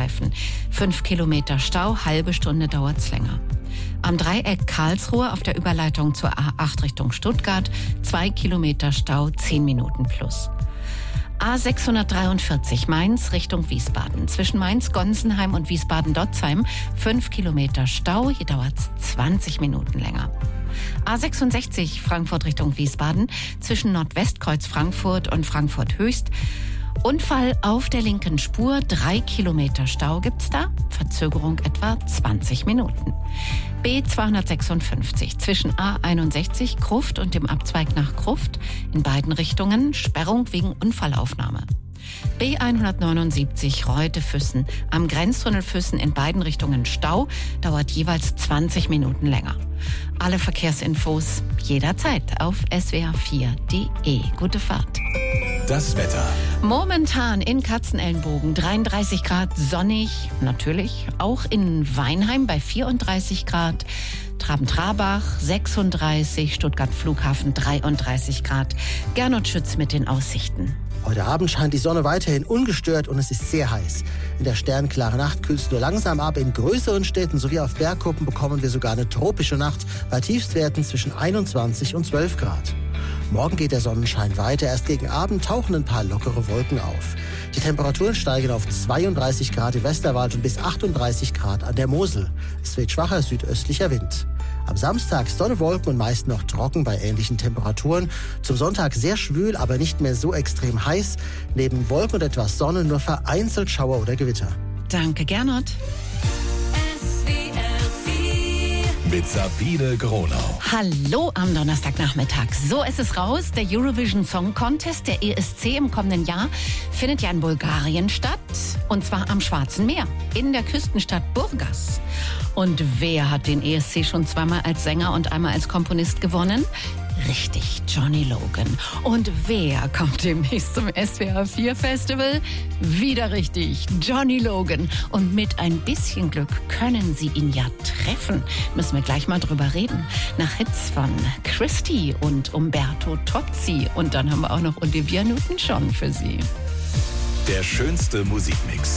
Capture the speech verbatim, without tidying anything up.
Streifen. Fünf Kilometer Stau, halbe Stunde dauert's länger. Am Dreieck Karlsruhe auf der Überleitung zur A acht Richtung Stuttgart, zwei Kilometer Stau, zehn Minuten plus. A sechshundertdreiundvierzig Mainz Richtung Wiesbaden. Zwischen Mainz, Gonsenheim und Wiesbaden-Dotzheim fünf Kilometer Stau, hier dauert's zwanzig Minuten länger. A sechsundsechzig Frankfurt Richtung Wiesbaden. Zwischen Nordwestkreuz Frankfurt und Frankfurt Höchst. Unfall auf der linken Spur, drei Kilometer Stau gibt's da, Verzögerung etwa zwanzig Minuten. B zweihundertsechsundfünfzig zwischen A einundsechzig Gruft und dem Abzweig nach Gruft, in beiden Richtungen Sperrung wegen Unfallaufnahme. B hundertneunundsiebzig Reutte-Füssen, am Grenztunnel Füssen in beiden Richtungen Stau, dauert jeweils zwanzig Minuten länger. Alle Verkehrsinfos jederzeit auf s w r vier punkt d e. Gute Fahrt. Das Wetter. Momentan in Katzenelnbogen dreiunddreißig Grad, sonnig, natürlich. Auch in Weinheim bei vierunddreißig Grad. Traben-Trarbach sechsunddreißig, Stuttgart Flughafen dreiunddreißig Grad. Gernot Schütz mit den Aussichten. Heute Abend scheint die Sonne weiterhin ungestört und es ist sehr heiß. In der sternklaren Nacht kühlt es nur langsam ab. In größeren Städten sowie auf Bergkuppen bekommen wir sogar eine tropische Nacht bei Tiefstwerten zwischen einundzwanzig und zwölf Grad. Morgen geht der Sonnenschein weiter. Erst gegen Abend tauchen ein paar lockere Wolken auf. Die Temperaturen steigen auf zweiunddreißig Grad im Westerwald und bis achtunddreißig Grad an der Mosel. Es weht schwacher südöstlicher Wind. Am Samstag Sonne, Wolken und meist noch trocken bei ähnlichen Temperaturen. Zum Sonntag sehr schwül, aber nicht mehr so extrem heiß. Neben Wolken und etwas Sonne nur vereinzelt Schauer oder Gewitter. Danke, Gernot. Mit Sabine Gronau. Hallo am Donnerstagnachmittag. So ist es raus. Der Eurovision Song Contest, der E S C im kommenden Jahr, findet ja in Bulgarien statt. Und zwar am Schwarzen Meer, in der Küstenstadt Burgas. Und wer hat den E S C schon zweimal als Sänger und einmal als Komponist gewonnen? Richtig, Johnny Logan. Und wer kommt demnächst zum S W R vier Festival? Wieder richtig, Johnny Logan. Und mit ein bisschen Glück können Sie ihn ja treffen. Müssen wir gleich mal drüber reden. Nach Hits von Christy und Umberto Tozzi. Und dann haben wir auch noch Olivia Newton-John für Sie. Der schönste Musikmix.